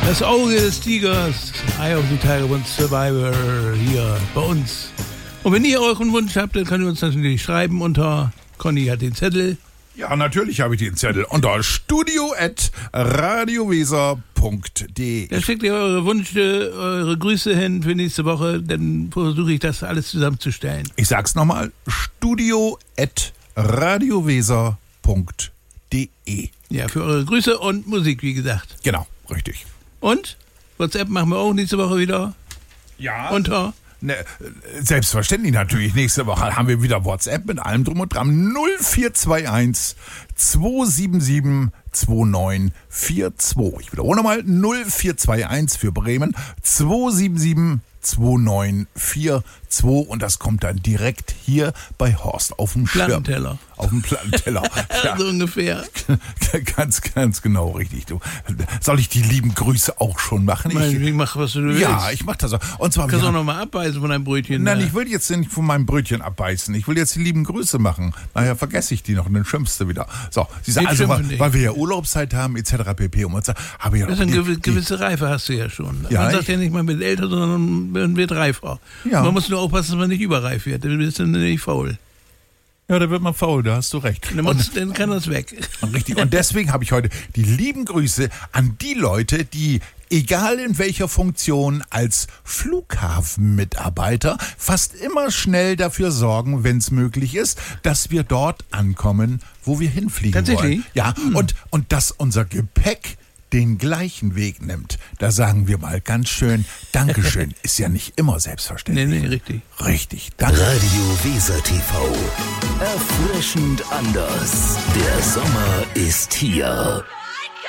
Das Auge des Tigers, Eye of the Tiger und Survivor hier bei uns. Und wenn ihr euren Wunsch habt, dann könnt ihr uns natürlich schreiben unter, Conny hat den Zettel. Ja, natürlich habe ich den Zettel unter studio@radioweser.de. Da schickt ihr eure Wünsche, eure Grüße hin für nächste Woche, dann versuche ich das alles zusammenzustellen. Ich sag's nochmal, studio@radioweser.de. Ja, für eure Grüße und Musik, wie gesagt. Genau, richtig. Und? WhatsApp machen wir auch nächste Woche wieder. Ja. Unter? Ne, selbstverständlich natürlich. Nächste Woche haben wir wieder WhatsApp mit allem drum und dran. 0421 277 2942. Ich wiederhole nochmal. 0421 für Bremen 277 2942. Und das kommt dann direkt hier bei Horst auf dem Schirm. Plattenteller. Auf dem Plattenteller. Ja. So ungefähr. Ganz genau richtig. Du. Soll ich die lieben Grüße auch schon machen? Ich mach, was du willst. Ja, ich mach das auch. Und zwar, kannst du auch noch mal abbeißen von deinem Brötchen. Nein, ich will jetzt nicht von meinem Brötchen abbeißen. Ich will jetzt die lieben Grüße machen. Nachher vergesse ich die noch und dann schimpfst du wieder. So, siehst du, also, weil wir ja Urlaubszeit haben, etc. pp. Und man sagt, habe ich ja das ist eine gewisse Reife hast du ja schon. Ja, man sagt ja nicht, man wird älter, sondern man wird reifer. Ja. Man muss nur aufpassen, dass man nicht überreif wird. Dann bist du nicht faul. Ja, da wird man faul, da hast du recht. Dann kann das weg. Richtig. Und deswegen habe ich heute die lieben Grüße an die Leute, die, egal in welcher Funktion, als Flughafenmitarbeiter fast immer schnell dafür sorgen, wenn es möglich ist, dass wir dort ankommen, wo wir hinfliegen Tatsächlich? wollen. Ja, und dass unser Gepäck den gleichen Weg nimmt. Da sagen wir mal ganz schön, Dankeschön. Ist ja nicht immer selbstverständlich. Nee, richtig. Richtig, danke. Radio Weser TV. Erfrischend anders. Der Sommer ist hier.